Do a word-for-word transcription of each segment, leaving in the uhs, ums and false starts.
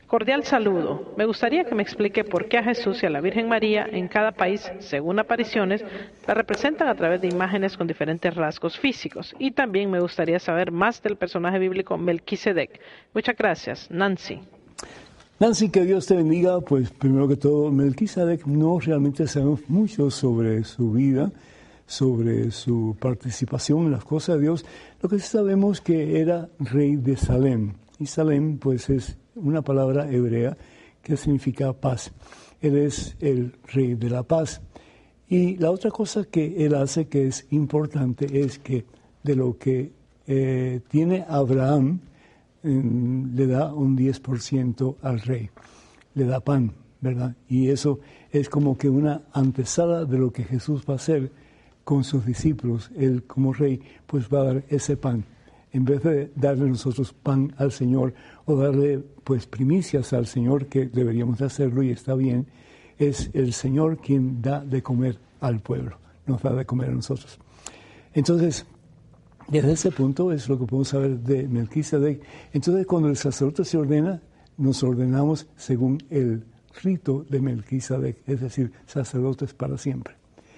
Cordial saludo. Me gustaría que me explique por qué a Jesús y a la Virgen María en cada país, según apariciones, la representan a través de imágenes con diferentes rasgos físicos. Y también me gustaría saber más del personaje bíblico Melquisedec. Muchas gracias. Nancy. Nancy, que Dios te bendiga. Pues primero que todo, Melquisedec no realmente sabemos mucho sobre su vida, sobre su participación en las cosas de Dios. Lo que sí sabemos que era rey de Salem. Y Salem, pues, es una palabra hebrea que significa paz. Él es el rey de la paz. Y la otra cosa que él hace que es importante es que de lo que eh, tiene Abraham, eh, le da un diez por ciento al rey. Le da pan, ¿verdad? Y eso es como que una antesala de lo que Jesús va a hacer con sus discípulos. Él como rey, pues va a dar ese pan. En vez de darle nosotros pan al Señor o darle pues primicias al Señor, que deberíamos de hacerlo y está bien, es el Señor quien da de comer al pueblo, nos da de comer a nosotros. Entonces, desde ese punto es lo que podemos saber de Melquisedec. Entonces, cuando el sacerdote se ordena, nos ordenamos según el rito de Melquisedec, es decir, sacerdotes para siempre.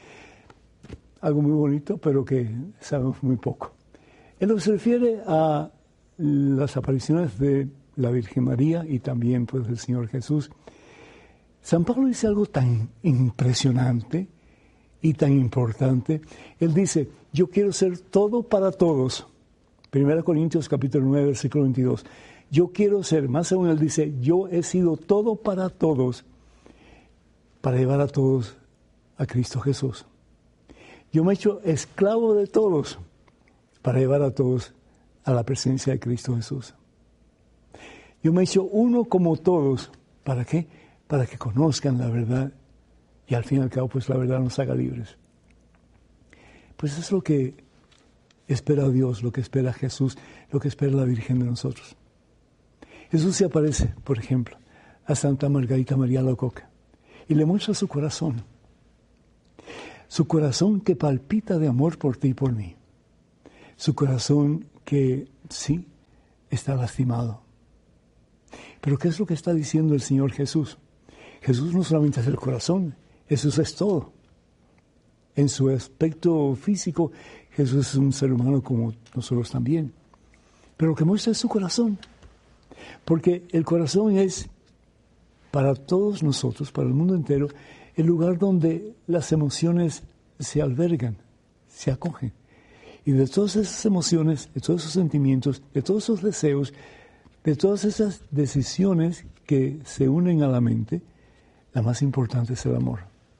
Algo muy bonito, pero que sabemos muy poco. En lo que se refiere a las apariciones de la Virgen María y también pues del Señor Jesús, San Pablo dice algo tan impresionante y tan importante. Él dice, yo quiero ser todo para todos. Primera Corintios capítulo nueve, versículo veintidós. Yo quiero ser, más aún él dice, yo he sido todo para todos, para llevar a todos a Cristo Jesús. Yo me he hecho esclavo de todos, para llevar a todos a la presencia de Cristo Jesús. Yo me he hecho uno como todos. ¿Para qué? Para que conozcan la verdad y al fin y al cabo pues la verdad nos haga libres. Pues eso es lo que espera Dios, lo que espera Jesús, lo que espera la Virgen de nosotros. Jesús se aparece, por ejemplo, a Santa Margarita María Alacoque y le muestra su corazón. Su corazón que palpita de amor por ti y por mí. Su corazón que sí está lastimado. Pero ¿qué es lo que está diciendo el Señor Jesús? Jesús no solamente es el corazón, Jesús es todo. En su aspecto físico, Jesús es un ser humano como nosotros también. Pero lo que muestra es su corazón. Porque el corazón es, para todos nosotros, para el mundo entero, el lugar donde las emociones se albergan, se acogen. Y de todas esas emociones, de todos esos sentimientos, de todos esos deseos, de todas esas decisiones que se unen a la mente, la más importante es el amor.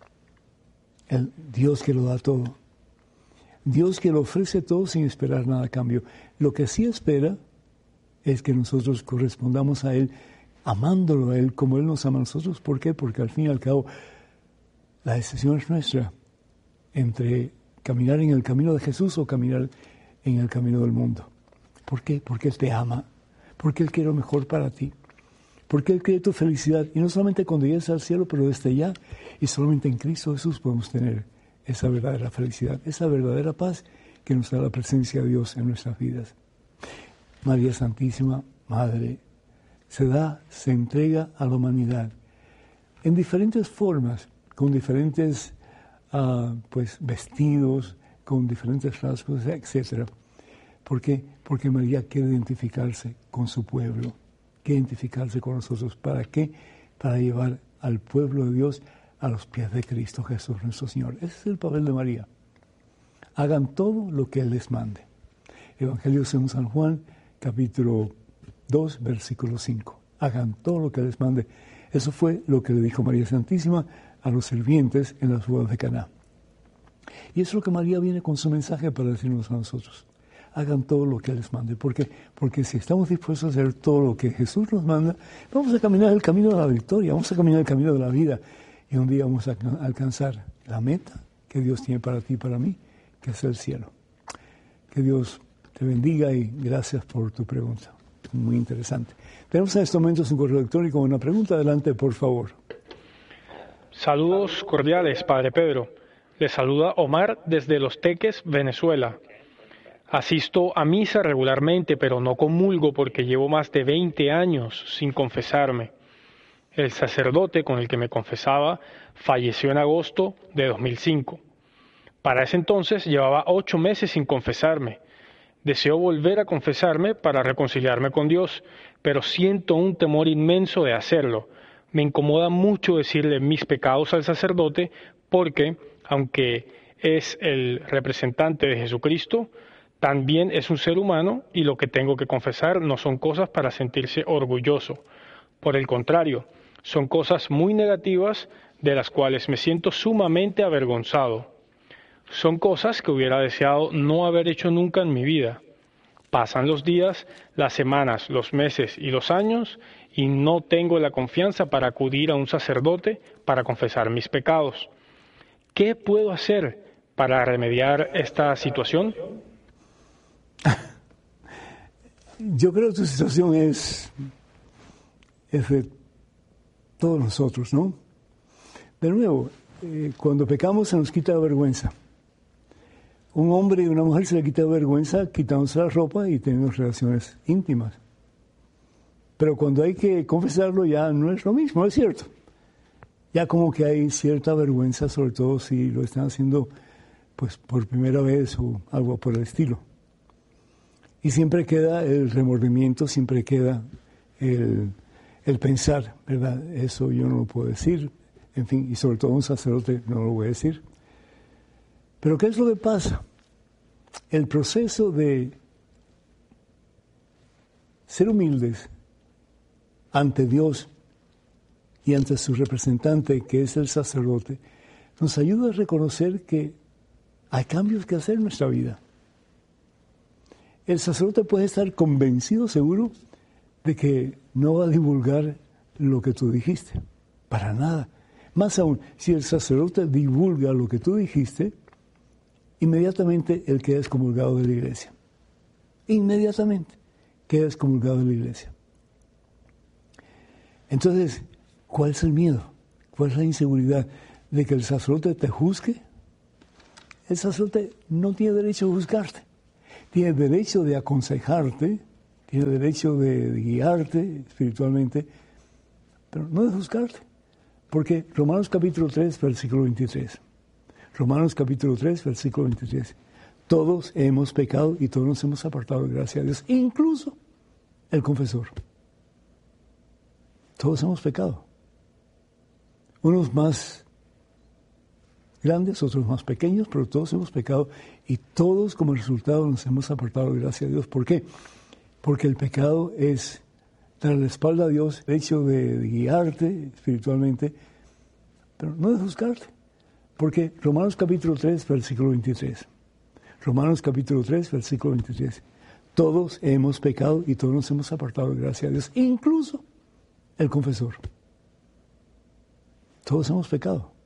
El Dios que lo da todo. Dios que lo ofrece todo sin esperar nada a cambio. Lo que sí espera es que nosotros correspondamos a Él, amándolo a Él como Él nos ama a nosotros. ¿Por qué? Porque al fin y al cabo, la decisión es nuestra entre caminar en el camino de Jesús o caminar en el camino del mundo. ¿Por qué? Porque Él te ama, porque Él quiere lo mejor para ti, porque Él quiere tu felicidad. Y no solamente cuando llegues al cielo, pero desde ya. Y solamente en Cristo Jesús podemos tener esa verdadera felicidad, esa verdadera paz que nos da la presencia de Dios en nuestras vidas. María Santísima, Madre, se da, se entrega a la humanidad en diferentes formas, con diferentes Uh, pues vestidos, con diferentes rasgos, etcétera. ¿Por qué? Porque María quiere identificarse con su pueblo, quiere identificarse con nosotros. ¿Para qué? Para llevar al pueblo de Dios a los pies de Cristo Jesús, nuestro Señor. Ese es el papel de María. Hagan todo lo que Él les mande. Evangelio según San Juan, capítulo dos, versículo cinco. Hagan todo lo que Él les mande. Eso fue lo que le dijo María Santísima a los sirvientes en las bodas de Caná. Y eso es lo que María viene con su mensaje para decirnos a nosotros. Hagan todo lo que Él les mande. ¿Por qué? Porque si estamos dispuestos a hacer todo lo que Jesús nos manda, vamos a caminar el camino de la victoria, vamos a caminar el camino de la vida. Y un día vamos a alcanzar la meta que Dios tiene para ti y para mí, que es el cielo. Que Dios te bendiga y gracias por tu pregunta. Muy interesante. Tenemos en estos momentos un correo electrónico con una pregunta. Adelante, por favor. Saludos cordiales, Padre Pedro. Le saluda Omar desde Los Teques, Venezuela. Asisto a misa regularmente, pero no comulgo porque llevo más de veinte años sin confesarme. El sacerdote con el que me confesaba falleció en agosto de dos mil cinco. Para ese entonces llevaba ocho meses sin confesarme. Deseo volver a confesarme para reconciliarme con Dios, pero siento un temor inmenso de hacerlo. Me incomoda mucho decirle mis pecados al sacerdote porque, aunque es el representante de Jesucristo, también es un ser humano y lo que tengo que confesar no son cosas para sentirse orgulloso. Por el contrario, son cosas muy negativas de las cuales me siento sumamente avergonzado. Son cosas que hubiera deseado no haber hecho nunca en mi vida. Pasan los días, las semanas, los meses y los años y no tengo la confianza para acudir a un sacerdote para confesar mis pecados. ¿Qué puedo hacer para remediar esta situación? Yo creo que tu situación es, es de todos nosotros, ¿no? De nuevo, eh, cuando pecamos se nos quita la vergüenza. Un hombre y una mujer se le quita vergüenza quitándose la ropa y teniendo relaciones íntimas. Pero cuando hay que confesarlo ya no es lo mismo, es cierto. Ya como que hay cierta vergüenza, sobre todo si lo están haciendo pues por primera vez o algo por el estilo. Y siempre queda el remordimiento, siempre queda el, el pensar, ¿verdad? Eso yo no lo puedo decir, en fin, y sobre todo un sacerdote no lo voy a decir. Pero ¿qué es lo que pasa? El proceso de ser humildes ante Dios y ante su representante, que es el sacerdote, nos ayuda a reconocer que hay cambios que hacer en nuestra vida. El sacerdote puede estar convencido, seguro, de que no va a divulgar lo que tú dijiste, para nada. Más aún, si el sacerdote divulga lo que tú dijiste, inmediatamente él queda excomulgado de la iglesia. Inmediatamente queda excomulgado de la iglesia. Entonces, ¿cuál es el miedo? ¿Cuál es la inseguridad? ¿De que el sacerdote te juzgue? El sacerdote no tiene derecho a juzgarte. Tiene derecho de aconsejarte, tiene derecho de guiarte espiritualmente, pero no de juzgarte. Porque Romanos capítulo tres, versículo veintitrés. Romanos capítulo tres, versículo veintitrés. Todos hemos pecado y todos nos hemos apartado de gracia de Dios, incluso el confesor. Todos hemos pecado. Unos más grandes, otros más pequeños, pero todos hemos pecado y todos como resultado nos hemos apartado de gracia de Dios. ¿Por qué? Porque el pecado es dar la espalda a Dios, el hecho de guiarte espiritualmente, pero no de juzgarte. Porque Romanos capítulo tres, versículo veintitrés. Romanos capítulo tres, versículo veintitrés. Todos hemos pecado y todos nos hemos apartado de gracia de Dios, incluso el confesor. Todos hemos pecado.